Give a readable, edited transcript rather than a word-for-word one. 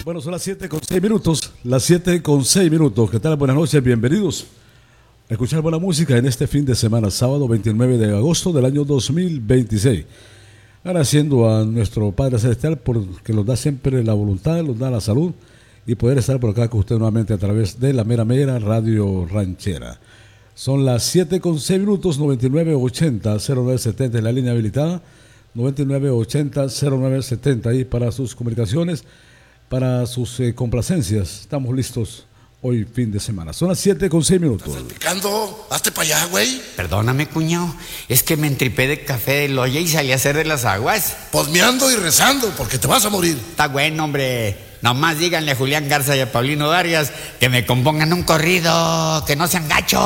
Bueno, son las 7:06. Las 7:06. ¿Qué tal? Buenas noches, bienvenidos a escuchar buena música en este fin de semana, sábado 29 de agosto del año 2026. Agradeciendo a nuestro Padre Celestial porque nos da siempre la voluntad, nos da la salud y poder estar por acá con usted nuevamente a través de la Mera Radio Ranchera. Son las 7:06, 9980-0970 en la línea habilitada, 9980-0970 y para sus comunicaciones, para sus complacencias. Estamos listos hoy fin de semana. Son las 7:06. ¿Estás salpicando? Hazte para allá, güey. Perdóname, cuñado. Es que me entripé de café de Loya y salí a hacer de las aguas. Posmeando y rezando, porque te vas a morir. Está bueno, hombre. Nomás díganle a Julián Garza y a Paulino Darias que me compongan un corrido, que no sean gachos.